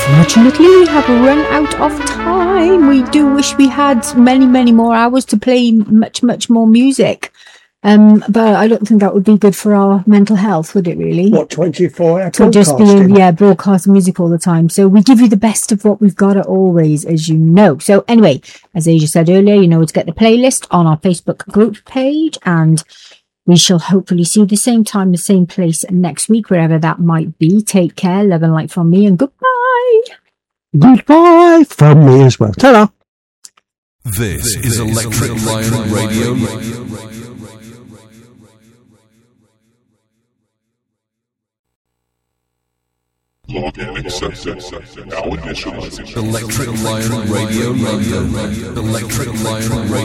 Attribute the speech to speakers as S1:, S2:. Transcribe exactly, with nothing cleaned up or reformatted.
S1: Unfortunately, we have run out of time. We do wish we had many, many more hours to play much, much more music. Um, but I don't think that would be good for our mental health, would it really?
S2: What, twenty-four hour
S1: to just be, yeah, broadcasting music all the time. So we give you the best of what we've got at always, as you know. So anyway, as Asia said earlier, you know, to get the playlist on our Facebook group page, and we shall hopefully see you the same time, the same place next week, wherever that might be. Take care, love and light from me, and goodbye.
S2: Goodbye from me as well. Ta-da.
S3: This is Electric Lion Radio.
S4: Login accepted. Now initializing.
S3: Electric Lion Radio. Electric Lion Radio.